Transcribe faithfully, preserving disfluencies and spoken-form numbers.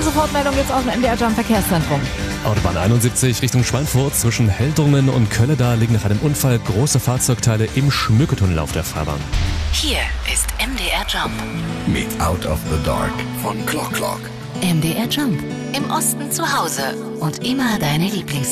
Sofortmeldung jetzt aus dem M D R Jump Verkehrszentrum. Autobahn einundsiebzig Richtung Schweinfurt zwischen Heldrungen und Kölleda liegen nach einem Unfall große Fahrzeugteile im Schmücketunnel auf der Fahrbahn. Hier ist M D R Jump. Mit Out of the Dark von Clock Clock. M D R Jump. Im Osten zu Hause und immer deine Lieblings